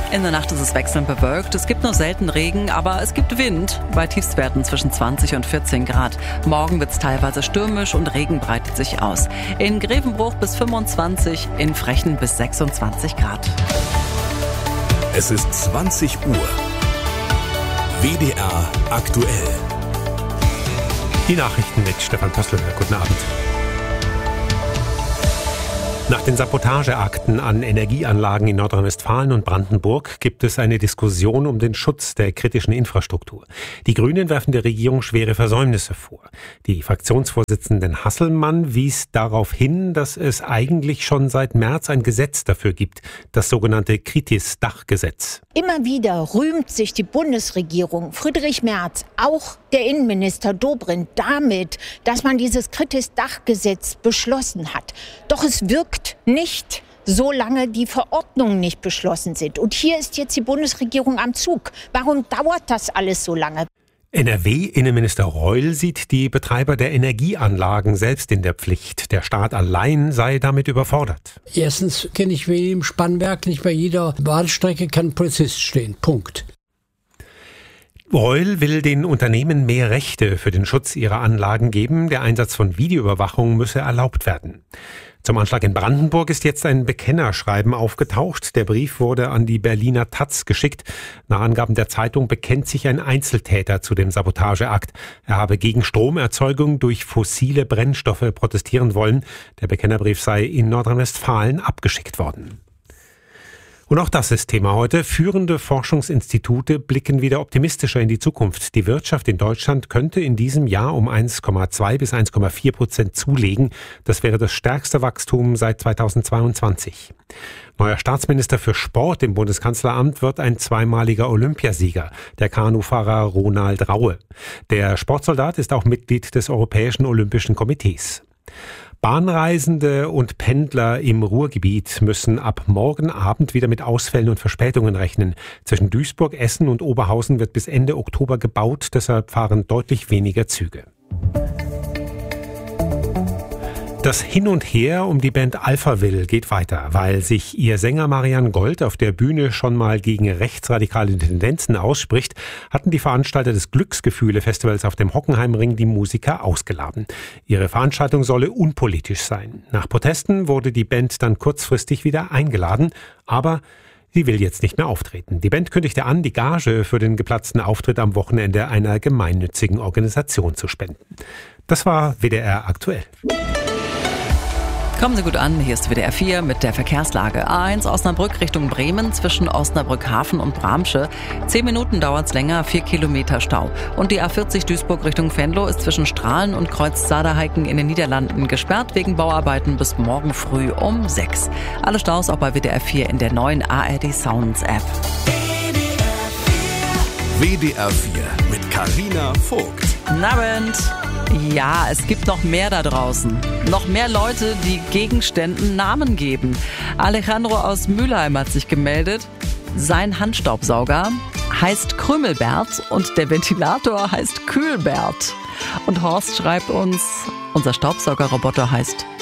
In der Nacht ist es wechselnd bewölkt. Es gibt nur selten Regen, aber es gibt Wind bei Tiefstwerten zwischen 20 und 14 Grad. Morgen wird es teilweise stürmisch und Regen breitet sich aus. In Grevenbruch bis 25, in Frechen bis 26 Grad. Es ist 20 Uhr. WDR aktuell. Die Nachrichten mit Stefan Pössl. Guten Abend. Nach den Sabotageakten an Energieanlagen in Nordrhein-Westfalen und Brandenburg gibt es eine Diskussion um den Schutz der kritischen Infrastruktur. Die Grünen werfen der Regierung schwere Versäumnisse vor. Die Fraktionsvorsitzenden Hasselmann wies darauf hin, dass es eigentlich schon seit März ein Gesetz dafür gibt, das sogenannte Kritis-Dach-Gesetz. Immer wieder rühmt sich die Bundesregierung, Friedrich Merz, auch der Innenminister Dobrindt, damit, dass man dieses Kritis-Dach-Gesetz beschlossen hat. Doch es wirkt nicht, solange die Verordnungen nicht beschlossen sind. Und hier ist jetzt die Bundesregierung am Zug. Warum dauert das alles so lange? NRW-Innenminister Reul sieht die Betreiber der Energieanlagen selbst in der Pflicht. Der Staat allein sei damit überfordert. Erstens kenne ich wie im Spannwerk, nicht bei jeder Bahnstrecke kann ein Polizist stehen. Punkt. Reul will den Unternehmen mehr Rechte für den Schutz ihrer Anlagen geben. Der Einsatz von Videoüberwachung müsse erlaubt werden. Zum Anschlag in Brandenburg ist jetzt ein Bekennerschreiben aufgetaucht. Der Brief wurde an die Berliner Taz geschickt. Nach Angaben der Zeitung bekennt sich ein Einzeltäter zu dem Sabotageakt. Er habe gegen Stromerzeugung durch fossile Brennstoffe protestieren wollen. Der Bekennerbrief sei in Nordrhein-Westfalen abgeschickt worden. Und auch das ist Thema heute. Führende Forschungsinstitute blicken wieder optimistischer in die Zukunft. Die Wirtschaft in Deutschland könnte in diesem Jahr um 1,2 bis 1,4% zulegen. Das wäre das stärkste Wachstum seit 2022. Neuer Staatsminister für Sport im Bundeskanzleramt wird ein zweimaliger Olympiasieger, der Kanufahrer Ronald Raue. Der Sportsoldat ist auch Mitglied des Europäischen Olympischen Komitees. Bahnreisende und Pendler im Ruhrgebiet müssen ab morgen Abend wieder mit Ausfällen und Verspätungen rechnen. Zwischen Duisburg, Essen und Oberhausen wird bis Ende Oktober gebaut, deshalb fahren deutlich weniger Züge. Das Hin und Her um die Band Alphaville geht weiter, weil sich ihr Sänger Marian Gold auf der Bühne schon mal gegen rechtsradikale Tendenzen ausspricht, hatten die Veranstalter des Glücksgefühle-Festivals auf dem Hockenheimring die Musiker ausgeladen. Ihre Veranstaltung solle unpolitisch sein. Nach Protesten wurde die Band dann kurzfristig wieder eingeladen, aber sie will jetzt nicht mehr auftreten. Die Band kündigte an, die Gage für den geplatzten Auftritt am Wochenende einer gemeinnützigen Organisation zu spenden. Das war WDR aktuell. Kommen Sie gut an, hier ist WDR 4 mit der Verkehrslage. A1 Osnabrück Richtung Bremen zwischen Osnabrück Hafen und Bramsche. 10 Minuten dauert's länger, 4 Kilometer Stau. Und die A40 Duisburg Richtung Venlo ist zwischen Strahlen und Kreuz Saderheiken in den Niederlanden gesperrt wegen Bauarbeiten bis morgen früh um 6. Alle Staus auch bei WDR 4 in der neuen ARD Sounds App. WDR 4 mit Carina Vogt. Guten Abend. Ja, es gibt noch mehr da draußen. Noch mehr Leute, die Gegenständen Namen geben. Alejandro aus Mülheim hat sich gemeldet. Sein Handstaubsauger heißt Krümelbert und der Ventilator heißt Kühlbert. Und Horst schreibt uns, unser Staubsaugerroboter heißt